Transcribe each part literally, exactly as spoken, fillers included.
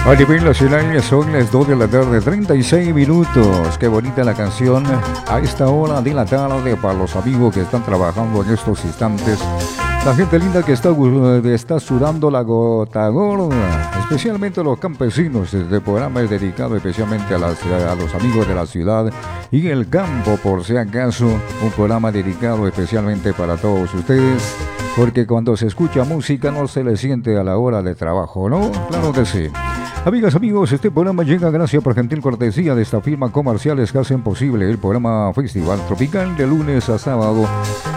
A nivel nacional son las dos de la tarde, treinta y seis minutos. Qué bonita la canción a esta hora de la tarde para los amigos que están trabajando en estos instantes. La gente linda que está, está sudando la gota gorda, especialmente los campesinos. Este programa es dedicado especialmente a, las, a los amigos de la ciudad y el campo, por si acaso. Un programa dedicado especialmente para todos ustedes, porque cuando se escucha música no se le siente a la hora de trabajo, ¿no? Claro que sí. Amigas, amigos, este programa llega gracias por gentil cortesía de esta firma comerciales que hacen posible el programa Festival Tropical de lunes a sábado.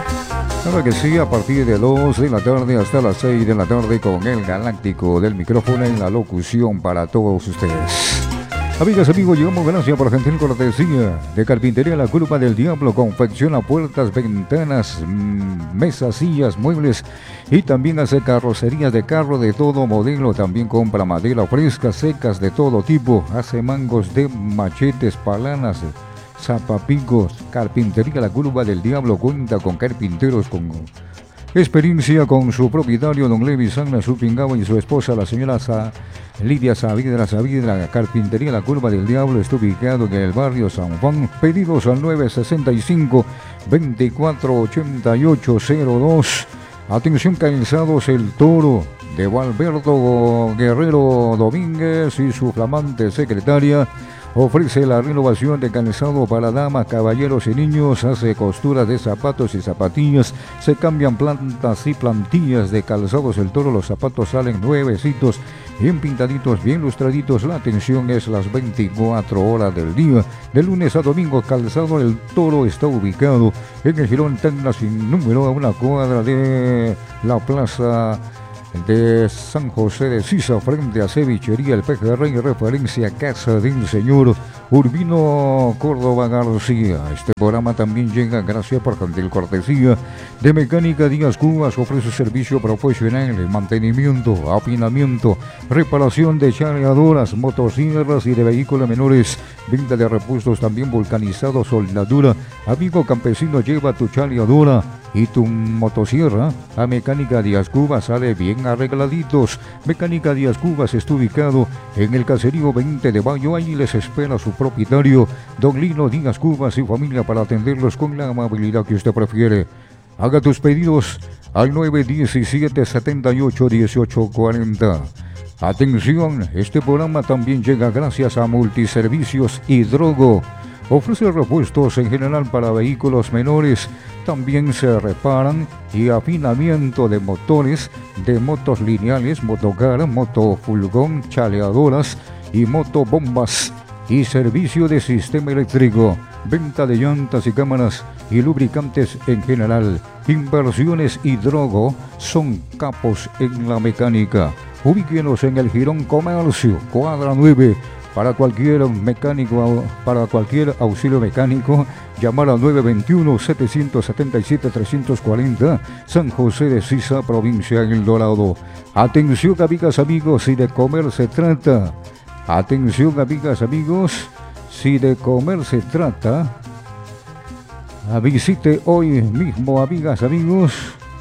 Claro que sí, a partir de dos de la tarde hasta las seis de la tarde con el galáctico del micrófono en la locución para todos ustedes. Amigas, amigos, llegamos gracias por gentil cortesía de Carpintería La Curva del Diablo. Confecciona puertas, ventanas, mesas, sillas, muebles y también hace carrocerías de carro de todo modelo. También compra madera fresca, secas de todo tipo. Hace mangos de machetes, palanas, zapapicos. Carpintería La Curva del Diablo cuenta con carpinteros con experiencia, con su propietario don Levi Sagna Supingaba y su esposa la señora Sa Lidia Saavedra Saavedra. Carpintería La Curva del Diablo está ubicado en el barrio San Juan. Pedidos al nueve sesenta y cinco, veinticuatro ochenta y ocho cero dos. Atención, Calzados El Toro de Valberto Guerrero Domínguez y su flamante secretaria. Ofrece la renovación de calzado para damas, caballeros y niños. Hace costuras de zapatos y zapatillas. Se cambian plantas y plantillas de Calzados El Toro. Los zapatos salen nuevecitos, bien pintaditos, bien lustraditos. La atención es las veinticuatro horas del día. De lunes a domingo, Calzado El Toro está ubicado en el Girón Tacna sin número, a una cuadra de la plaza de San José de Sisa, frente a Cevichería El Pejerrey, referencia a Casa del Señor Urbino Córdoba García. Este programa también llega gracias por gentil cortesía de Mecánica Díaz Cubas. Ofrece servicio profesional de mantenimiento, afinamiento, reparación de chaleadoras, motosierras y de vehículos menores. Venta de repuestos también vulcanizado, soldadura. Amigo campesino, lleva tu chaleadora y tu motosierra a Mecánica Díaz Cubas, sale bien arregladitos. Mecánica Díaz Cubas está ubicado en el caserío veinte de Mayo. Allí les espera su propietario don Lino Díaz Cubas y familia para atenderlos con la amabilidad que usted prefiere. Haga tus pedidos al nueve diecisiete, setenta y ocho, dieciocho cuarenta. Atención, este programa también llega gracias a Multiservicios Hidrogo. Ofrece repuestos en general para vehículos menores. También se reparan y afinamiento de motores, de motos lineales, motocar, motofulgón, chaleadoras y motobombas. Y servicio de sistema eléctrico. Venta de llantas y cámaras y lubricantes en general. Inversiones Hidrogo, son capos en la mecánica. Ubíquenos en el Girón Comercio, cuadra nueve. Para cualquier mecánico, para cualquier auxilio mecánico, llamar al nueve veintiuno, setecientos setenta y siete, trescientos cuarenta, San José de Sisa, provincia del Dorado. Atención, amigas, amigos, si de comer se trata. Atención, amigas, amigos, si de comer se trata, visite hoy mismo, amigas, amigos.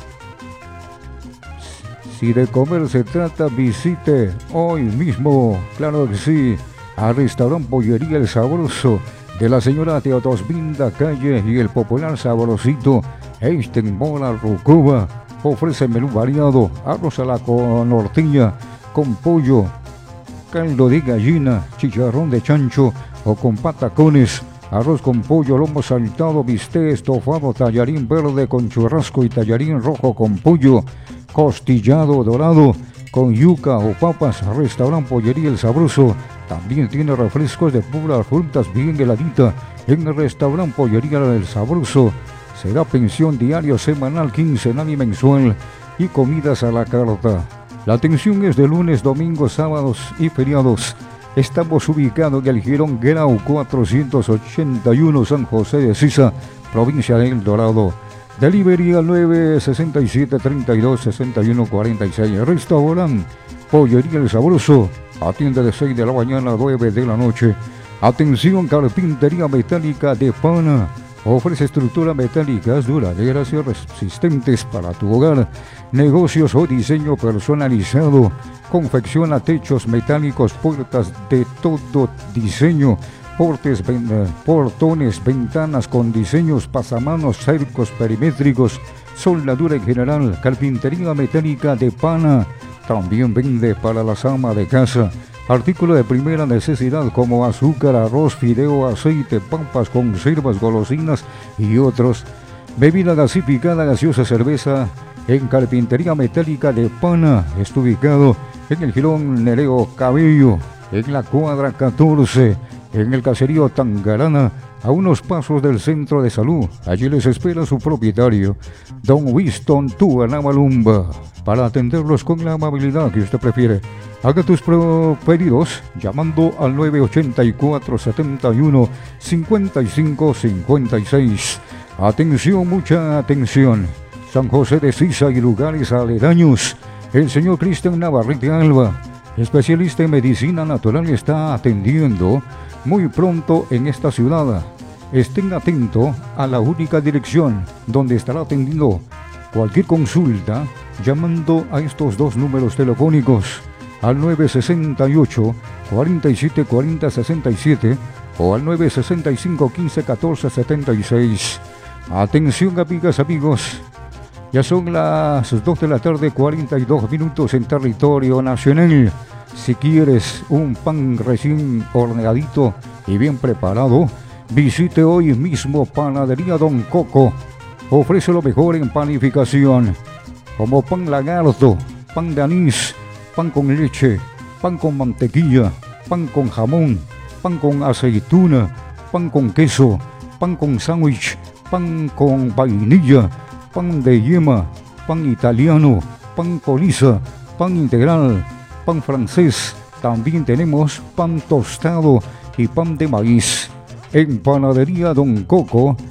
Si de comer se trata, visite hoy mismo, claro que sí, al restaurante Pollería El Sabroso de la señora Teodosvinda Calle y el popular sabrosito Einstein Mora Rucuba. Ofrece menú variado, arroz a la norteña con pollo, caldo de gallina, chicharrón de chancho o con patacones, arroz con pollo, lomo saltado, bistec, estofado, tallarín verde con churrasco y tallarín rojo con pollo, costillado dorado con yuca o papas. Restaurante Pollería El Sabroso también tiene refrescos de puras frutas bien heladita. En el restaurante Pollería El Sabroso se da pensión diario, semanal, quincenal y mensual y comidas a la carta. La atención es de lunes, domingos, sábados y feriados. Estamos ubicados en el Girón Grau cuatrocientos ochenta y uno, San José de Sisa, provincia del Dorado. Delivery al nueve sesenta y siete, treinta y dos, sesenta y uno cuarenta y seis. Restaurante Pollería El Sabroso atiende de seis de la mañana a nueve de la noche. Atención, Carpintería Metálica de Pana. Ofrece estructuras metálicas duraderas y resistentes para tu hogar, negocios o diseño personalizado. Confecciona techos metálicos, puertas de todo diseño, portes, ven, portones, ventanas con diseños, pasamanos, cercos perimétricos, soldadura en general, carpintería metálica de pana. También vende para las amas de casa artículos de primera necesidad como azúcar, arroz, fideo, aceite, papas, conservas, golosinas y otros. Bebida gasificada, gaseosa, cerveza. En Carpintería Metálica de Pana está ubicado en el Girón Nereo Cabello, en la cuadra catorce, en el caserío Tangarana, a unos pasos del centro de salud. Allí les espera su propietario, don Winston Tuanamalumba, para atenderlos con la amabilidad que usted prefiere. Haga tus pedidos llamando al nueve ochenta y cuatro, setenta y uno, cincuenta y cinco cincuenta y seis. Atención, mucha atención. San José de Sisa y lugares aledaños. El señor Cristian Navarrete Alba, especialista en medicina natural, está atendiendo muy pronto en esta ciudad. Estén atentos a la única dirección donde estará atendiendo cualquier consulta llamando a estos dos números telefónicos, al nueve sesenta y ocho, cuarenta y siete cuarenta sesenta y siete o al nueve sesenta y cinco, quince catorce setenta y seis. Atención, amigas, amigos. Ya son las dos de la tarde, cuarenta y dos minutos en territorio nacional. Si quieres un pan recién horneadito y bien preparado, visite hoy mismo Panadería Don Coco. Ofrece lo mejor en panificación, como pan lagarto, pan de anís, pan con leche, pan con mantequilla, pan con jamón, pan con aceituna, pan con queso, pan con sándwich, pan con vainilla, pan de yema, pan italiano, pan coliza, pan integral, pan francés. También tenemos pan tostado y pan de maíz. En Panadería Don Coco